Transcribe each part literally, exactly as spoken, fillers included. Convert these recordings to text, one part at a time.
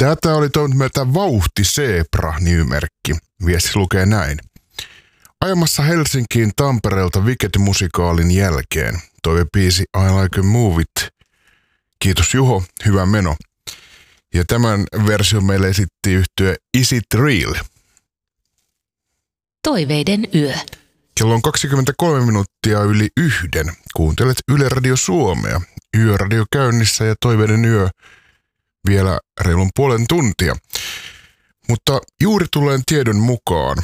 Tätä oli toivonut meiltä Vauhti Zebra-nimimerkki. Viesti lukee näin. Ajamassa Helsinkiin Tampereelta Wicked-musikaalin jälkeen. Toivebiisi I Like a Move It. Kiitos Juho, hyvä meno. Ja tämän version meille esitti yhtye Is It Real? Toiveiden yö. Kello on kaksikymmentäkolme minuuttia yli yhden. Kuuntelet Yle Radio Suomea. Yöradio käynnissä ja Toiveiden yö vielä reilun puolen tuntia. Mutta juuri tulleen tiedon mukaan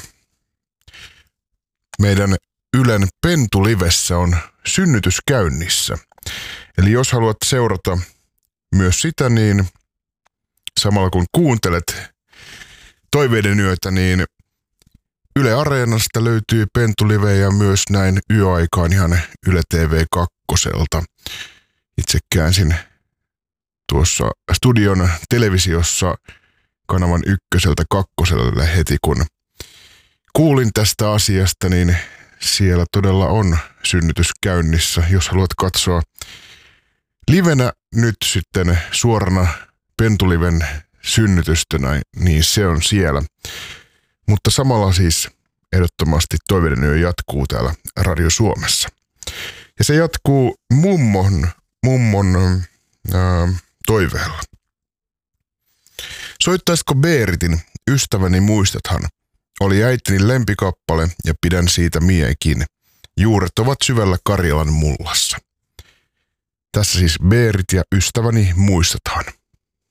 meidän Ylen Pentu-livessä on synnytys käynnissä. Eli jos haluat seurata myös sitä, niin samalla kun kuuntelet Toiveiden yötä, niin Yle Areenasta löytyy Pentu-live ja myös näin yöaikaan ihan Yle T V kakkoselta. Itse käänsin tuossa studion televisiossa kanavan ykköseltä kakkoselle heti, kun kuulin tästä asiasta, niin siellä todella on synnytys käynnissä. Jos haluat katsoa livenä nyt sitten suorana Pentuliven synnytystönä, niin se on siellä. Mutta samalla siis ehdottomasti Toiveiden yö jatkuu täällä Radio Suomessa. Ja se jatkuu mummon, mummon ää, toiveella. Soittaisitko Beeritin Ystäväni muistathan? Oli äitini lempikappale ja pidän siitä miekin. Juuret ovat syvällä Karjalan mullassa. Tässä siis Beerit ja Ystäväni muistathan.